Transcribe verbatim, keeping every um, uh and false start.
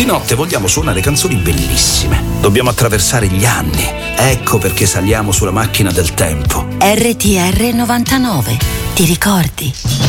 Di notte vogliamo suonare canzoni bellissime. Dobbiamo attraversare gli anni. Ecco perché saliamo sulla macchina del tempo. R T R novantanove. Ti ricordi?